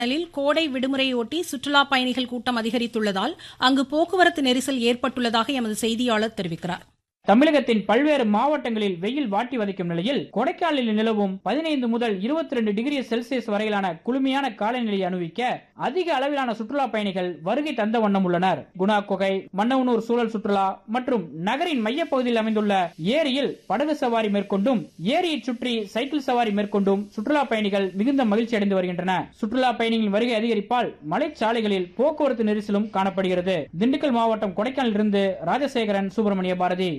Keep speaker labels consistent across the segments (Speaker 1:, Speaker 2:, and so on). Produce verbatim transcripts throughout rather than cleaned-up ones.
Speaker 1: கொடைக்கானலில் கோடை விடுமுறையொட்டி சுற்றுலா பயணிகள் கூட்டம் அதிகரித்துள்ளதால் அங்கு போக்குவரத்து நெரிசல் ஏற்பட்டுள்ளதாக எமது செய்தியாளர் தெரிவிக்கிறார்.
Speaker 2: தமிழகத்தின் பல்வேறு மாவட்டங்களில் வெயில் வாட்டி வதைக்கும் நிலையில் கொடைக்கானலில் நிலவும் பதினைந்து முதல் இருபத்தி இரண்டு டிகிரி செல்சியஸ் வரையிலான குளுமையான காலநிலையை அனுபவிக்க அதிக அளவிலான சுற்றுலா பயணிகள் வருகை தந்த வண்ணம் உள்ளனர். குணா குகை, மன்னவனூர் சூழல் சுற்றுலா மற்றும் நகரின் மையப்பகுதியில் அமைந்துள்ள ஏரியில் படகு சவாரி மேற்கொண்டும் ஏரியை சுற்றி சைக்கிள் சவாரி மேற்கொண்டும் சுற்றுலா பயணிகள் மிகுந்த மகிழ்ச்சி அடைந்து வருகின்றனர். சுற்றுலா பயணிகளின் வருகை அதிகரிப்பால் மலைச்சாலைகளில் போக்குவரத்து நெரிசலும் காணப்படுகிறது. திண்டுக்கல் மாவட்டம் கொடைக்கானலில் இருந்து ராஜசேகரன், சுப்பிரமணிய பாரதி.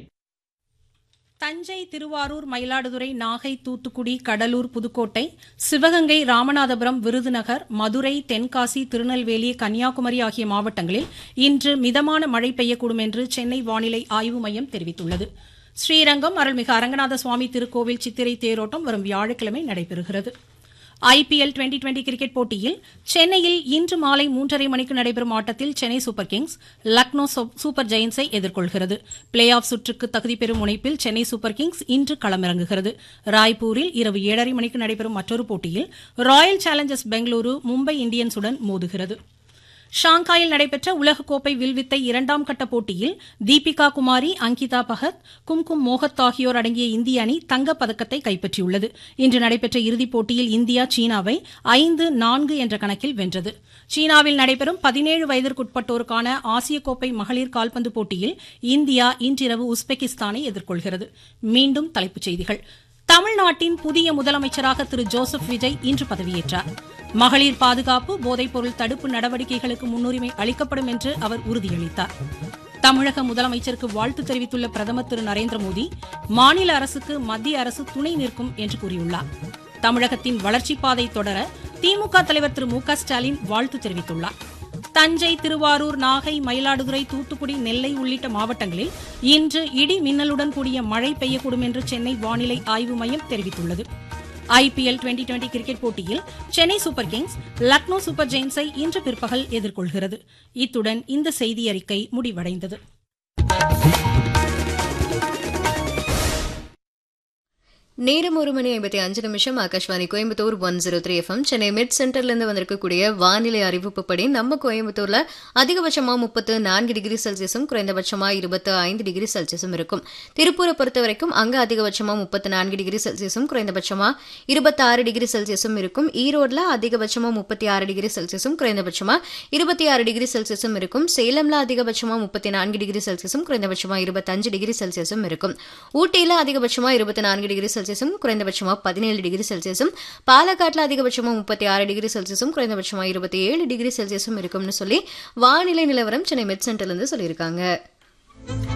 Speaker 1: தஞ்சை, திருவாரூர், மயிலாடுதுறை, நாகை, தூத்துக்குடி, கடலூர், புதுக்கோட்டை, சிவகங்கை, ராமநாதபுரம், விருதுநகர், மதுரை, தென்காசி, திருநெல்வேலி, கன்னியாகுமரி ஆகிய மாவட்டங்களில் இன்று மிதமான மழை பெய்யக்கூடும் என்று சென்னை வானிலை ஆய்வு மையம் தெரிவித்துள்ளது. ஸ்ரீரங்கம் அருள்மிகு அரங்கநாத சுவாமி திருக்கோவில் சித்திரை தேரோட்டம் வரும் வியாழக்கிழமை நடைபெறுகிறது. ஐபிஎல் டுவெண்டி டுவெண்டி கிரிக்கெட் போட்டியில் சென்னையில் இன்று மாலை மூன்றரை மணிக்கு நடைபெறும் ஆட்டத்தில் Chennai super Kings Lucknow super ஜெயின்ஸை எதிர்கொள்கிறது. பிளே ஆஃப் சுற்றுக்கு தகுதி பெறும் முனைப்பில் சென்னை சூப்பர் கிங்ஸ் இன்று களமிறங்குகிறது. ராய்ப்பூரில் இரவு ஏழரை மணிக்கு நடைபெறும் மற்றொரு போட்டியில் ராயல் சேலஞ்சர்ஸ் பெங்களூரு மும்பை இந்தியன்ஸுடன் மோதுகிறது. ஷாங்காயில் நடைபெற்ற உலகக்கோப்பை வில்வித்தை இரண்டாம் கட்ட போட்டியில் தீபிகா குமாரி, அங்கிதா பகத், கும்கும் மோகத் ஆகியோர் அடங்கிய இந்திய அணி தங்கப்பதக்கத்தை கைப்பற்றியுள்ளது. இன்று நடைபெற்ற இறுதிப் போட்டியில் இந்தியா சீனாவை ஐந்து நான்கு என்ற கணக்கில் வென்றது. சீனாவில் நடைபெறும் பதினேழு வயதிற்குட்பட்டோருக்கான ஆசிய கோப்பை மகளிர் கால்பந்து போட்டியில் இந்தியா இன்றிரவு உஸ்பெகிஸ்தானை எதிர்கொள்கிறது. மீண்டும் தலைப்புச் செய்திகள். தமிழ்நாட்டின் புதிய முதலமைச்சராக திரு ஜோசப் விஜய் இன்று பதவியேற்றார். மகளிர் பாதுகாப்பு, போதைப்பொருள் தடுப்பு நடவடிக்கைகளுக்கு முன்னுரிமை அளிக்கப்படும் என்று அவர் உறுதியளித்தார். தமிழக முதலமைச்சருக்கு வாழ்த்து தெரிவித்துள்ள பிரதமர் திரு நரேந்திர மோடி மாநில அரசுக்கு மத்திய அரசு துணை நிற்கும் என்று கூறியுள்ளார். தமிழகத்தின் வளர்ச்சிப் பாதை தொடர திமுக தலைவர் திரு மு க ஸ்டாலின் வாழ்த்து தெரிவித்துள்ளார். தஞ்சை, திருவாரூர், நாகை, மயிலாடுதுறை, தூத்துக்குடி, நெல்லை உள்ளிட்ட மாவட்டங்களில் இன்று இடி மின்னலுடன் கூடிய மழை பெய்யக்கூடும் என்று சென்னை வானிலை ஆய்வு மையம் தெரிவித்துள்ளது. ஐபிஎல் டுவெண்டி டுவெண்டி கிரிக்கெட் போட்டியில் Chennai super Kings Lucknow super ஜெயின்ஸை இன்று பிற்பகல் எதிர்கொள்கிறது. இத்துடன் இந்த செய்தி அறிக்கை முடிவடைந்தது.
Speaker 3: நேரம் ஒரு மணி ஐம்பத்தி அஞ்சு நிமிஷம். Akashvani Coimbatore one zero three FM. Chennai mid சென்டர்லேருந்து வந்திருக்கக்கூடிய வானிலை அறிவிப்புப்படி நம்ம கோயம்புத்தூர்ல அதிகபட்சமா முப்பத்து நான்கு டிகிரி செல்சியஸும் குறைந்தபட்சமா இருபத்தி ஐந்து டிகிரி செல்சியஸும் இருக்கும். திருப்பூரை பொறுத்த வரைக்கும் அங்க அதிகபட்சமா முப்பத்தி நான்கு டிகிரி செல்சியஸும் குறைந்தபட்சமா இருபத்தி ஆறு டிகிரி செல்சியஸும் இருக்கும். ஈரோடுல அதிகபட்சமா முப்பத்தி ஆறு டிகிரி செல்சியஸும் குறைந்தபட்சமா இருபத்தி ஆறு டிகிரி செல்சியஸும் இருக்கும். சேலம்ல அதிகபட்சமா முப்பத்தி நான்கு டிகிரி செல்சியஸும் குறைந்தபட்சமா இருபத்தி அஞ்சு டிகிரி செல்சியஸும் இருக்கும். ஊட்டியில அதிகபட்சமா இருபத்தி நான்கு டிகிரி செல்சியஸும் குறைந்தபட்சமா பதினேழு டிகிரி செல்சியஸும், பாலக்காட்டுல அதிகபட்சமா முப்பத்தி ஆறு டிகிரி செல்சியஸும் குறைந்தபட்சமா இருபத்தி ஏழு டிகிரி செல்சியஸும் இருக்கும்னு சொல்லி வானிலை நிலவரம் சென்னை மெட் சென்டர்ல இருந்து சொல்லியிருக்காங்க.